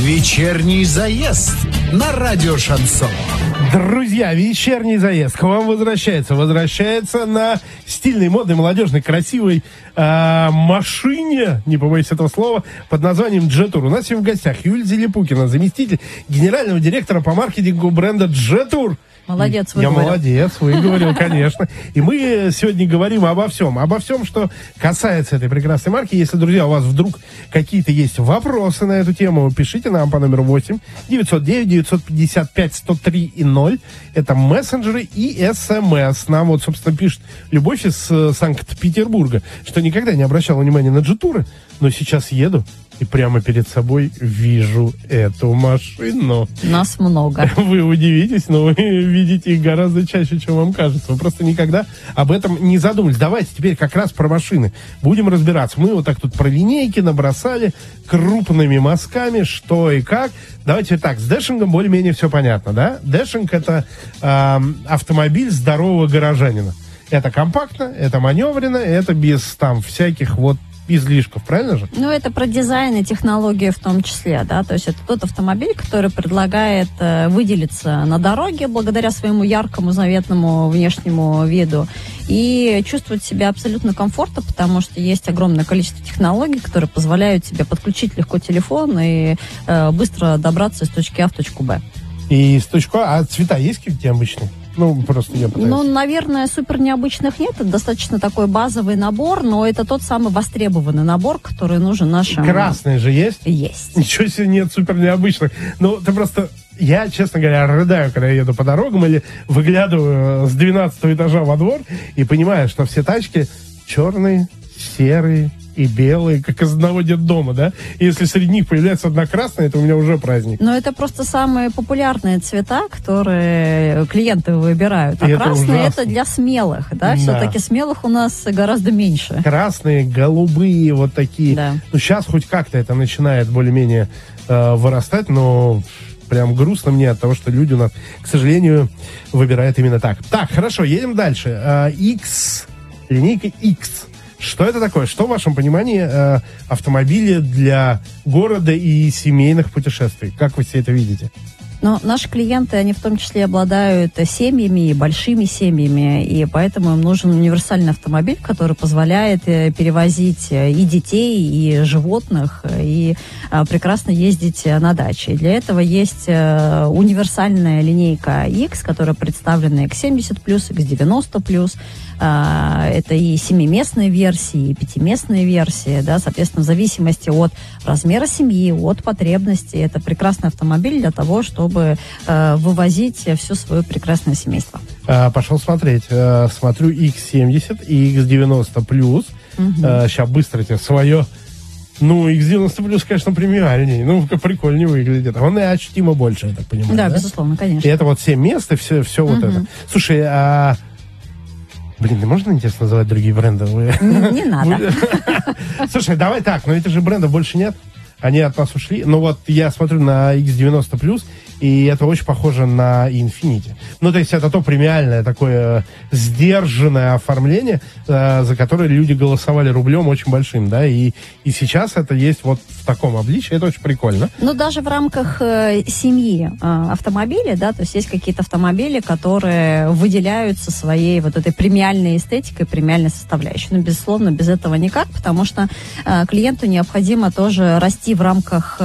Вечерний заезд на радио Шансон. Друзья, вечерний заезд к вам возвращается на стильной, модной, молодежной, красивой машине, не побоюсь этого слова, под названием Джетур. У нас сегодня в гостях Юлия Зелепукина, заместитель генерального директора по маркетингу бренда Джетур. Молодец, выговорил. Я молодец, выговорил, конечно. И мы сегодня говорим обо всем, что касается этой прекрасной марки. Если, друзья, у вас вдруг какие-то есть вопросы на эту тему, пишите нам по номеру 8 909 955 103 и 0. Это мессенджеры и СМС. Нам вот, собственно, пишет Любовь из Санкт-Петербурга, что никогда не обращала внимания на Джетуры, но сейчас еду и прямо перед собой вижу эту машину. Нас много. Вы удивитесь, но вы видите их гораздо чаще, чем вам кажется. Вы просто никогда об этом не задумывались. Давайте теперь как раз про машины будем разбираться. Мы вот так тут про линейки набросали крупными мазками, что и как. Давайте так, с дэшингом более-менее все понятно, да? Дэшинг — это автомобиль здорового горожанина. Это компактно, это маневренно, это без там всяких вот излишков, правильно же? Ну, это про дизайн и технологию в том числе, да, то есть это тот автомобиль, который предлагает выделиться на дороге благодаря своему яркому, заветному внешнему виду и чувствовать себя абсолютно комфортно, потому что есть огромное количество технологий, которые позволяют тебе подключить легко телефон и быстро добраться из точки А в точку Б. И с точки А, цвета есть какие-то обычные? Ну, просто я пытаюсь. Ну, наверное, супер необычных нет. Это достаточно такой базовый набор, но это тот самый востребованный набор, который нужен нашим... Красные же есть? Есть. Ничего себе, нет супер необычных. Ну, ты просто... Я, честно говоря, рыдаю, когда я еду по дорогам или выглядываю с 12-го этажа во двор и понимаю, что все тачки черные, серые и белые, как из одного детдома, да? И если среди них появляется одна красная, это у меня уже праздник. Но это просто самые популярные цвета, которые клиенты выбирают. А красные — это для смелых, да? Все-таки смелых у нас гораздо меньше. Красные, голубые, вот такие. Да. Ну, сейчас хоть как-то это начинает более-менее вырастать, но... Прям грустно мне от того, что люди у нас, к сожалению, выбирают именно так. Так, хорошо, едем дальше. X, линейка X. Что это такое? Что в вашем понимании автомобили для города и семейных путешествий? Как вы все это видите? Но наши клиенты, они в том числе обладают семьями, большими семьями, и поэтому им нужен универсальный автомобиль, который позволяет перевозить и детей, и животных, и прекрасно ездить на даче. И для этого есть универсальная линейка X, которая представлена X70+, X90+. Это и 7-местные версии, и 5-местные версии, да, соответственно, в зависимости от размера семьи, от потребностей. Это прекрасный автомобиль для того, чтобы вывозить все свое прекрасное семейство. Пошел смотреть. Смотрю X70 и X90+. Сейчас быстро тебе свое... Ну, X90+, конечно, премиальней. Ну, прикольнее выглядит. Он и ощутимо больше, я так понимаю. Да, безусловно, конечно. И это вот 7 мест, и все вот это. Слушай, блин, да можно, интересно, называть другие бренды? Не надо. Слушай, давай так, но это же брендов больше нет. Они от нас ушли. Но вот я смотрю на X90+, и это очень похоже на Infiniti. Ну, то есть это то премиальное, такое сдержанное оформление, за которое люди голосовали рублем очень большим, да, и сейчас это есть вот в таком обличии, это очень прикольно. Ну, даже в рамках семьи автомобилей, да, то есть есть какие-то автомобили, которые выделяются своей вот этой премиальной эстетикой, премиальной составляющей. Ну, безусловно, без этого никак, потому что клиенту необходимо тоже расти в рамках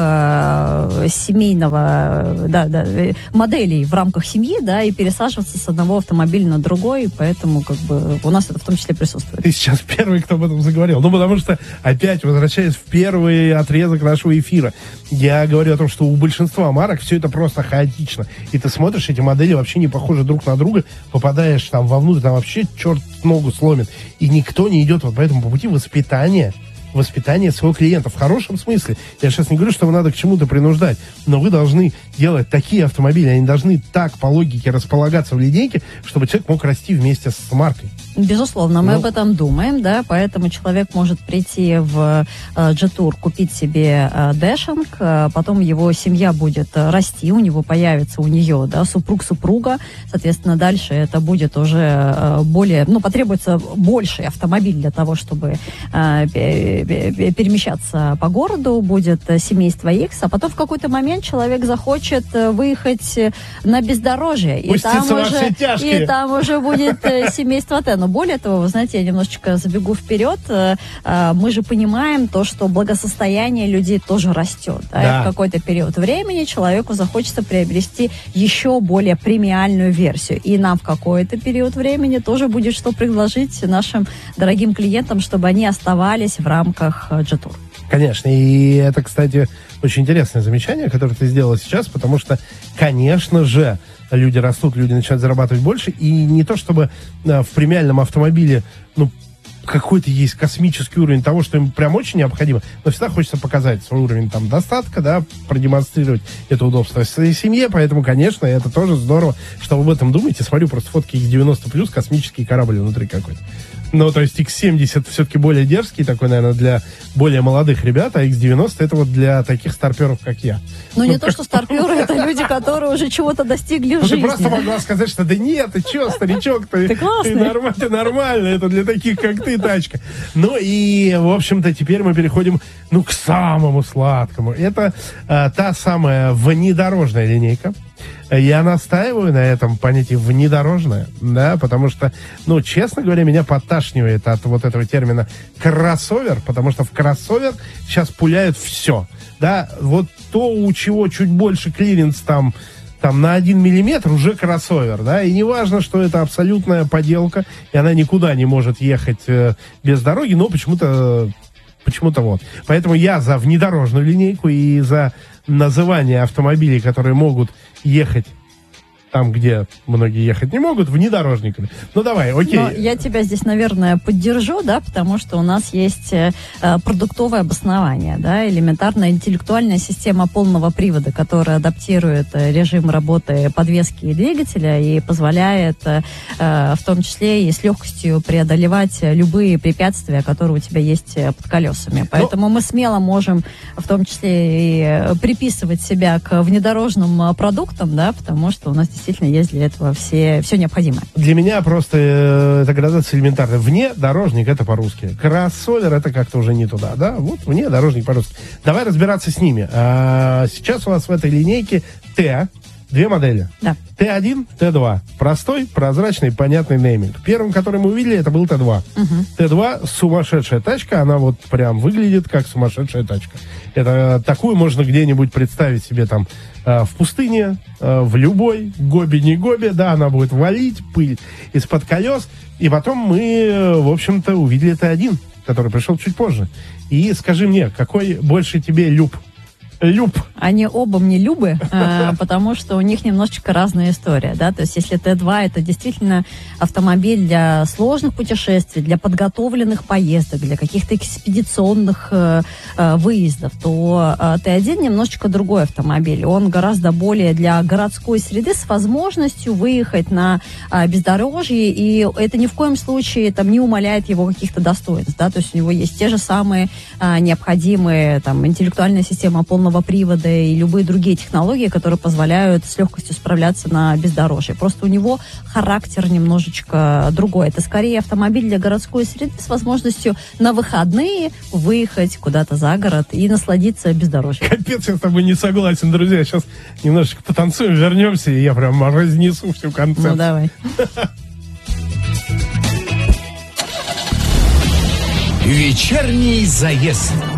семейного, да, моделей в рамках семьи, да, и пересаживаться с одного автомобиля на другой, поэтому как бы у нас это в том числе присутствует. Ты сейчас первый, кто об этом заговорил. Ну, потому что, опять, возвращаясь в первый отрезок нашего эфира, я говорю о том, что у большинства марок все это просто хаотично. И ты смотришь, эти модели вообще не похожи друг на друга, попадаешь там вовнутрь, там вообще черт ногу сломит. И никто не идет вот по этому пути воспитания своего клиента в хорошем смысле. Я сейчас не говорю, что вы надо к чему-то принуждать, но вы должны делать такие автомобили, они должны так по логике располагаться в линейке, чтобы человек мог расти вместе с маркой. Безусловно, мы об этом думаем, да, поэтому человек может прийти в Джетур, купить себе дэшинг, потом его семья будет расти, у него появится, у нее, да, супруг-супруга, соответственно, дальше это будет уже более, ну, потребуется больший автомобиль для того, чтобы перемещаться по городу, будет семейство X, а потом в какой-то момент человек захочет выехать на бездорожье, и там уже будет семейство Т. Но более того, вы знаете, я немножечко забегу вперед, мы же понимаем то, что благосостояние людей тоже растет. Да? И в какой-то период времени человеку захочется приобрести еще более премиальную версию. И нам в какой-то период времени тоже будет что предложить нашим дорогим клиентам, чтобы они оставались в рамках Jetour. Конечно, и это, кстати, очень интересное замечание, которое ты сделала сейчас, потому что, конечно же, люди растут, люди начинают зарабатывать больше, и не то чтобы в премиальном автомобиле, какой-то есть космический уровень того, что им прям очень необходимо, но всегда хочется показать свой уровень там достатка, да, продемонстрировать это удобство своей семье, поэтому, конечно, это тоже здорово, что вы об этом думаете. Смотрю просто фотки X90+, космический корабль внутри какой-то. То есть X70 все-таки более дерзкий такой, наверное, для более молодых ребят, а X90 это вот для таких старперов, как я. Не то, что старперы, это люди, которые уже чего-то достигли в жизни. Ты просто могла сказать, что да нет, ты че, старичок, ты классный. Ты нормальный, это для таких, как ты, тачка. И, в общем-то, теперь мы переходим, к самому сладкому. Это та самая внедорожная линейка. Я настаиваю на этом понятии внедорожное, да, потому что, честно говоря, меня подташнивает от вот этого термина кроссовер, потому что в кроссовер сейчас пуляют все, да, вот то, у чего чуть больше клиренс там на 1 миллиметр, уже кроссовер, да, и неважно, что это абсолютная поделка, и она никуда не может ехать без дороги, но почему-то вот. Поэтому я за внедорожную линейку и за называние автомобилей, которые могут ехать там, где многие ехать не могут, внедорожниками. Давай, окей. Но я тебя здесь, наверное, поддержу, да, потому что у нас есть продуктовое обоснование, да, элементарная интеллектуальная система полного привода, которая адаптирует режим работы подвески и двигателя и позволяет в том числе и с легкостью преодолевать любые препятствия, которые у тебя есть под колесами. Поэтому мы смело можем в том числе и приписывать себя к внедорожным продуктам, да, потому что у нас действительно есть для этого все необходимое. Для меня просто эта градация элементарная. Внедорожник — это по-русски. Кроссовер — это как-то уже не туда, да? Вот внедорожник по-русски. Давай разбираться с ними. Сейчас у вас в этой линейке Т, две модели. Да. Т1, Т2. Простой, прозрачный, понятный нейминг. Первым, который мы увидели, это был Т2. Т2 сумасшедшая тачка, она вот прям выглядит как сумасшедшая тачка. Это такую можно где-нибудь представить себе там в пустыне, в любой, гоби не гоби, да, она будет валить пыль из-под колес. И потом мы, в общем-то, увидели Т1, который пришел чуть позже. И скажи мне, какой больше тебе люб? Они оба мне любы, потому что у них немножечко разная история, да, то есть если Т2 это действительно автомобиль для сложных путешествий, для подготовленных поездок, для каких-то экспедиционных выездов, то Т1 немножечко другой автомобиль, он гораздо более для городской среды с возможностью выехать на бездорожье, и это ни в коем случае там не умаляет его каких-то достоинств, да, то есть у него есть те же самые необходимые там интеллектуальная система полного привода и любые другие технологии, которые позволяют с легкостью справляться на бездорожье. Просто у него характер немножечко другой. Это скорее автомобиль для городской среды с возможностью на выходные выехать куда-то за город и насладиться бездорожьем. Капец, я с тобой не согласен, друзья. Сейчас немножечко потанцуем, вернемся, и я прям разнесу всю концепцию. Давай. Вечерний заезд.